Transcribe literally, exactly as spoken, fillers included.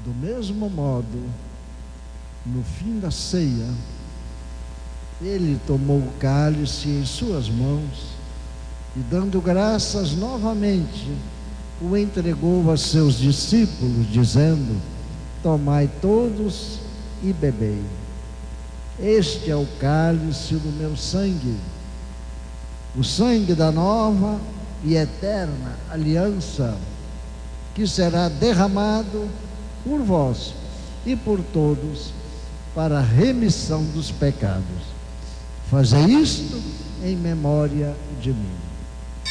Do mesmo modo, no fim da ceia, ele tomou o cálice em suas mãos e, dando graças novamente, o entregou a seus discípulos, dizendo: tomai todos e bebei. Este é o cálice do meu sangue, o sangue da nova e eterna aliança, que será derramado por vós e por todos para a remissão dos pecados. Fazei isto em memória de mim.